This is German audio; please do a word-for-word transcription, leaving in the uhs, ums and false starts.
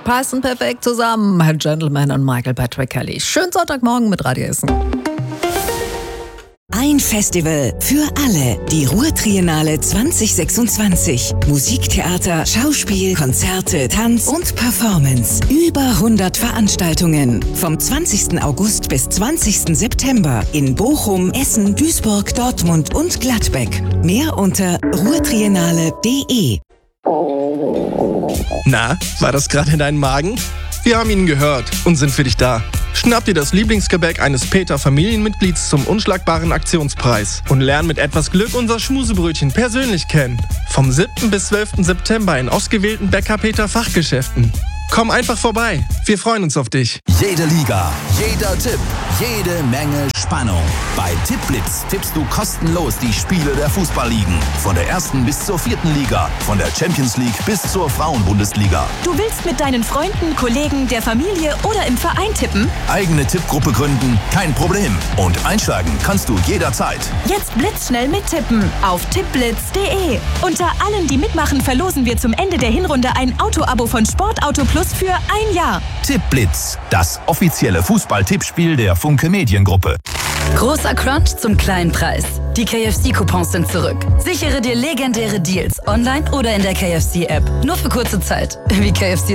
Passen perfekt zusammen. Gentleman und Michael Patrick Kelly. Schönen Sonntagmorgen mit Radio Essen. Ein Festival für alle. Die Ruhr-Triennale zwanzig sechsundzwanzig. Musiktheater, Schauspiel, Konzerte, Tanz und Performance. Über hundert Veranstaltungen. Vom zwanzigsten August bis zwanzigsten September. In Bochum, Essen, Duisburg, Dortmund und Gladbeck. Mehr unter ruhrtriennale punkt de. Na, war das gerade in deinem Magen? Wir haben ihn gehört und sind für dich da. Schnapp dir das Lieblingsgebäck eines Peter-Familienmitglieds zum unschlagbaren Aktionspreis und lern mit etwas Glück unser Schmusebrötchen persönlich kennen. Vom siebten bis zwölften September in ausgewählten Bäcker-Peter-Fachgeschäften. Komm einfach vorbei, wir freuen uns auf dich. Jede Liga, jeder Tipp, jede Menge Spannung. Bei Tippblitz tippst du kostenlos die Spiele der Fußballligen. Von der ersten bis zur vierten Liga, von der Champions League bis zur Frauenbundesliga. Du willst mit deinen Freunden, Kollegen, der Familie oder im Verein tippen? Eigene Tippgruppe gründen? Kein Problem. Und einsteigen kannst du jederzeit. Jetzt blitzschnell mittippen auf tippblitz punkt de. Unter allen, die mitmachen, verlosen wir zum Ende der Hinrunde ein Auto-Abo von Sportauto Plus für ein Jahr. Tippblitz, das offizielle Fußball-Tippspiel der Funke Mediengruppe. Großer Crunch zum kleinen Preis. Die K F C-Coupons sind zurück. Sichere dir legendäre Deals online oder in der K F C-App. Nur für kurze Zeit. Wie K F C